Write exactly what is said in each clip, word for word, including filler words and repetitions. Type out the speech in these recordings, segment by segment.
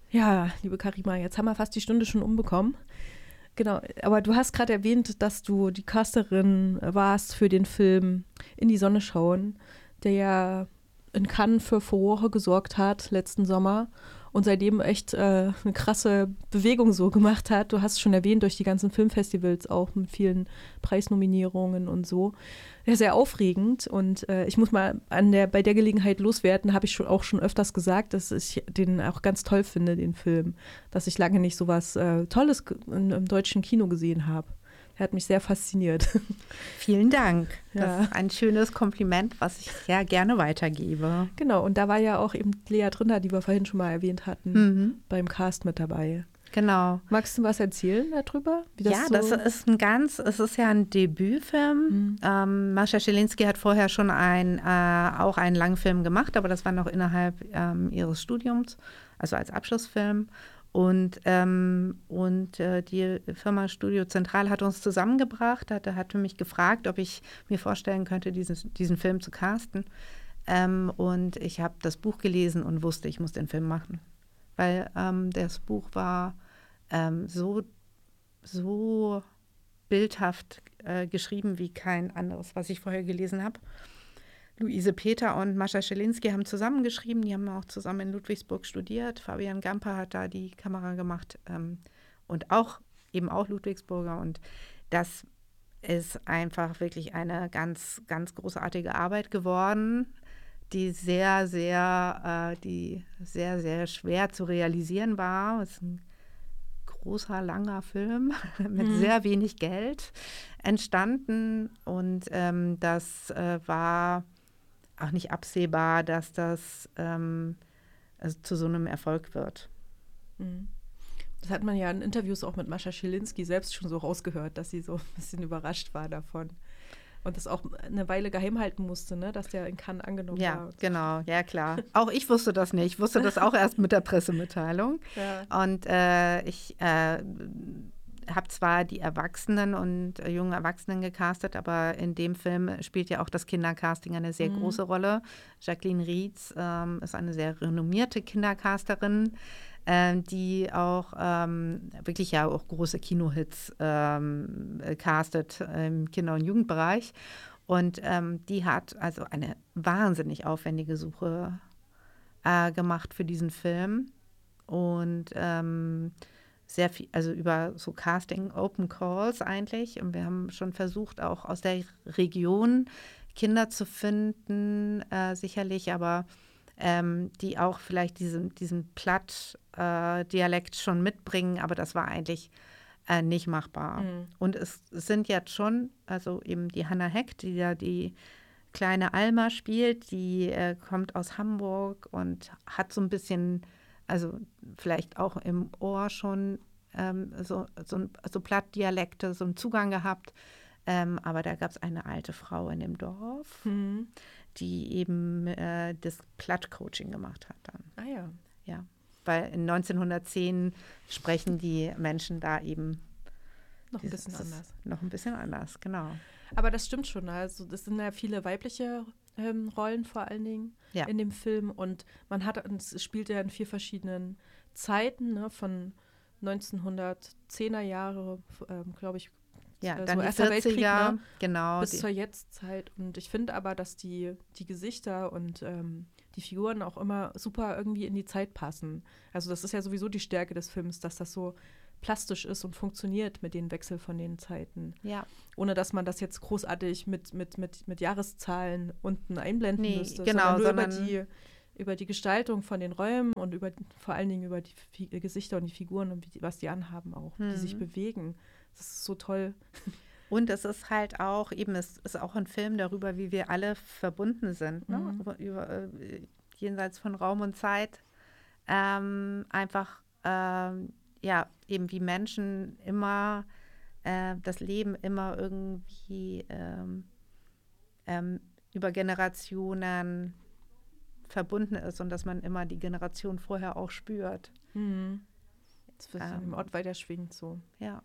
Ja, liebe Karima, jetzt haben wir fast die Stunde schon umbekommen. Genau, aber du hast gerade erwähnt, dass du die Casterin warst für den Film In die Sonne schauen, der ja in Cannes für Furore gesorgt hat letzten Sommer und seitdem echt äh, eine krasse Bewegung so gemacht hat. Du hast schon erwähnt, durch die ganzen Filmfestivals auch mit vielen Preisnominierungen und so. Ja, sehr aufregend und äh, ich muss mal an der, bei der Gelegenheit loswerden, habe ich schon, auch schon öfters gesagt, dass ich den auch ganz toll finde, den Film. Dass ich lange nicht so was äh, Tolles in, im deutschen Kino gesehen habe. Er hat mich sehr fasziniert. Vielen Dank. Das Ja. ist ein schönes Kompliment, was ich sehr gerne weitergebe. Genau, und da war ja auch eben Lea Drinner, die wir vorhin schon mal erwähnt hatten, Mhm. beim Cast mit dabei. Genau. Magst du was erzählen darüber? Wie das ja, so das ist ein ganz, es ist ja ein Debütfilm. Mhm. Ähm, Mascha Schelinski hat vorher schon ein, äh, auch einen Langfilm gemacht, aber das war noch innerhalb ähm, ihres Studiums, also als Abschlussfilm. Und, ähm, und äh, die Firma Studio Zentral hat uns zusammengebracht, hatte, hatte mich gefragt, ob ich mir vorstellen könnte, diesen, diesen Film zu casten. Ähm, und ich habe das Buch gelesen und wusste, ich muss den Film machen. Weil ähm, das Buch war ähm, so, so bildhaft äh, geschrieben wie kein anderes, was ich vorher gelesen habe. Luise Peter und Mascha Schelinski haben zusammengeschrieben, die haben auch zusammen in Ludwigsburg studiert. Fabian Gamper hat da die Kamera gemacht ähm, und auch eben auch Ludwigsburger. Und das ist einfach wirklich eine ganz, ganz großartige Arbeit geworden, die sehr, sehr, äh, die sehr, sehr schwer zu realisieren war. Es ist ein großer, langer Film mit mhm. sehr wenig Geld entstanden und ähm, das äh, war auch nicht absehbar, dass das ähm, also zu so einem Erfolg wird. Das hat man ja in Interviews auch mit Mascha Schelinski selbst schon so rausgehört, dass sie so ein bisschen überrascht war davon. Und das auch eine Weile geheim halten musste, ne, dass der in Cannes angenommen ja, war. Ja, genau, ja klar. Auch ich wusste das nicht. Ich wusste das auch erst mit der Pressemitteilung. Ja. Und äh, ich äh, habe zwar die Erwachsenen und äh, jungen Erwachsenen gecastet, aber in dem Film spielt ja auch das Kindercasting eine sehr mhm. große Rolle. Jacqueline Rietz ähm, ist eine sehr renommierte Kindercasterin, ähm, die auch ähm, wirklich ja auch große Kinohits ähm, castet im Kinder- und Jugendbereich. Und ähm, die hat also eine wahnsinnig aufwendige Suche äh, gemacht für diesen Film. Und ähm, sehr viel, also über so Casting Open Calls eigentlich. Und wir haben schon versucht, auch aus der Region Kinder zu finden, äh, sicherlich, aber ähm, die auch vielleicht diesen, diesen Platt-Dialekt äh, schon mitbringen. Aber das war eigentlich äh, nicht machbar. Mhm. Und es, es sind jetzt schon, also eben die Hannah Heck, die ja die kleine Alma spielt, die äh, kommt aus Hamburg und hat so ein bisschen, also vielleicht auch im Ohr schon ähm, so, so, so Plattdialekte, so einen Zugang gehabt. Ähm, aber da gab es eine alte Frau in dem Dorf, mhm. die eben äh, das Plattcoaching gemacht hat dann. Ah ja. Ja, weil in neunzehnhundertzehn sprechen die Menschen da eben noch ein bisschen anders. Noch ein bisschen anders, genau. Aber das stimmt schon. Also das sind ja viele weibliche ähm, Rollen vor allen Dingen ja. in dem Film. Und man hat, es spielt ja in vier verschiedenen Zeiten, ne, von neunzehnhundertzehner Jahre, ähm, glaube ich, ja, äh, dann so die Erster vierziger, Weltkrieg, ne, genau, bis zur Jetztzeit. Und ich finde aber, dass die, die Gesichter und ähm, die Figuren auch immer super irgendwie in die Zeit passen. Also das ist ja sowieso die Stärke des Films, dass das so plastisch ist und funktioniert mit den Wechsel von den Zeiten. Ja. Ohne dass man das jetzt großartig mit, mit, mit, mit Jahreszahlen unten einblenden nee, müsste, genau, sondern nur sondern über die, über die Gestaltung von den Räumen und über vor allen Dingen über die Fi- Gesichter und die Figuren und wie, was die anhaben auch, hm. die sich bewegen. Das ist so toll. Und es ist halt auch, eben, es ist auch ein Film darüber, wie wir alle verbunden sind, ne? Mhm. Über, über, äh, jenseits von Raum und Zeit. Ähm, einfach, ähm, ja, eben wie Menschen immer, äh, das Leben immer irgendwie ähm, ähm, über Generationen verbunden ist und dass man immer die Generation vorher auch spürt. Mhm. Das wird ähm, im Ort weiter schwingt so. Ja.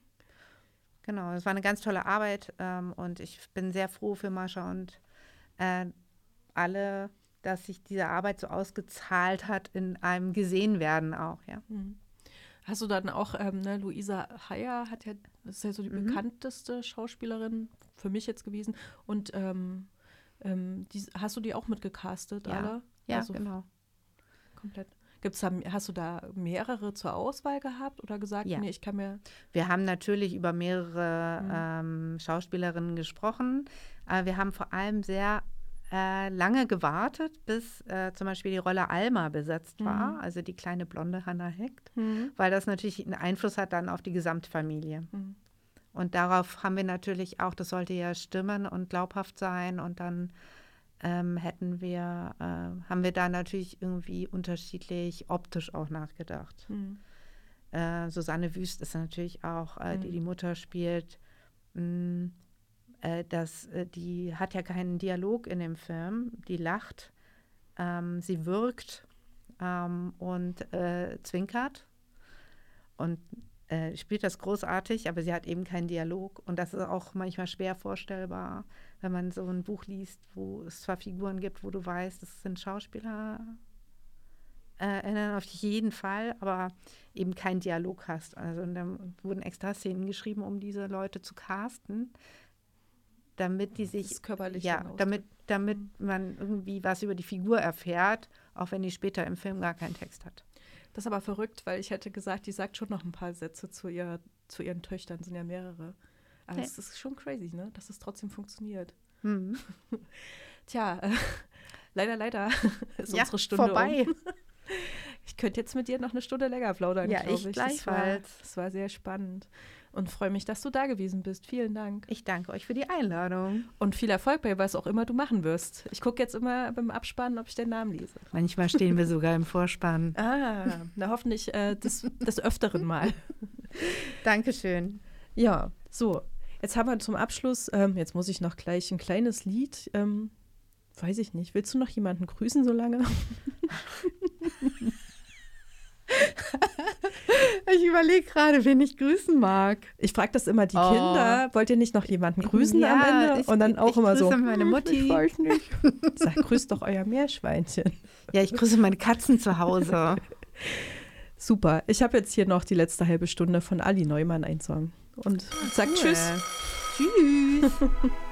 Genau, es war eine ganz tolle Arbeit ähm, und ich bin sehr froh für Mascha und äh, alle dass sich diese Arbeit so ausgezahlt hat in einem Gesehenwerden auch, ja. Mhm. Hast du dann auch, ähm, ne, Luisa Heyer hat ja, das ist ja so die mhm. bekannteste Schauspielerin für mich jetzt gewesen. Und ähm, ähm, die, hast du die auch mitgecastet, ja. alle? Ja, also, genau. Komplett. Gibt's da, hast du da mehrere zur Auswahl gehabt oder gesagt, ja. nee, ich kann mir. Wir haben natürlich über mehrere mhm. ähm, Schauspielerinnen gesprochen, aber wir haben vor allem sehr äh, lange gewartet, bis äh, zum Beispiel die Rolle Alma besetzt war, mhm. also die kleine blonde Hannah Hecht, mhm. weil das natürlich einen Einfluss hat dann auf die Gesamtfamilie. Mhm. Und darauf haben wir natürlich auch, das sollte ja stimmen und glaubhaft sein und dann Ähm, hätten wir, äh, haben wir da natürlich irgendwie unterschiedlich optisch auch nachgedacht. Mhm. Äh, Susanne Wüst ist natürlich auch, äh, mhm. die die Mutter spielt. Mh, äh, das, äh, die hat ja keinen Dialog in dem Film. Die lacht, ähm, sie wirkt ähm, und äh, zwinkert und äh, spielt das großartig, aber sie hat eben keinen Dialog. Und das ist auch manchmal schwer vorstellbar, wenn man so ein Buch liest, wo es zwar Figuren gibt, wo du weißt, das sind Schauspieler, äh, erinnern auf jeden Fall, aber eben keinen Dialog hast. Also und dann wurden extra Szenen geschrieben, um diese Leute zu casten, damit die sich, das körperlich ja, damit, damit man irgendwie was über die Figur erfährt, auch wenn die später im Film gar keinen Text hat. Das ist aber verrückt, weil ich hätte gesagt, die sagt schon noch ein paar Sätze zu, ihr, zu ihren Töchtern, sind ja mehrere. Aber es okay. ist schon crazy, ne? Dass es trotzdem funktioniert. Mhm. Tja, äh, leider, leider ist ja, unsere Stunde vorbei. Um. Ich könnte jetzt mit dir noch eine Stunde länger plaudern, ja, glaube ich. ich. Gleichfalls. Das war, das war sehr spannend. Und freue mich, dass du da gewesen bist. Vielen Dank. Ich danke euch für die Einladung. Und viel Erfolg bei was auch immer du machen wirst. Ich gucke jetzt immer beim Abspannen, ob ich den Namen lese. Manchmal stehen wir sogar im Vorspann. Ah, na hoffentlich äh, des, des Öfteren mal. Dankeschön. Ja, so. Jetzt haben wir zum Abschluss, ähm, jetzt muss ich noch gleich ein kleines Lied, ähm, weiß ich nicht. Willst du noch jemanden grüßen so lange? Ich überlege gerade, wen ich grüßen mag. Ich frage das immer die oh. Kinder. Wollt ihr nicht noch jemanden grüßen ja, am Ende? Ich, Und dann auch ich immer so. Ich grüße meine Mutti. Ich weiß nicht. Sag, grüßt doch euer Meerschweinchen. Ja, ich grüße meine Katzen zu Hause. Super. Ich habe jetzt hier noch die letzte halbe Stunde von Ali Neumann einen Song. Und sag cool. Tschüss. Tschüss.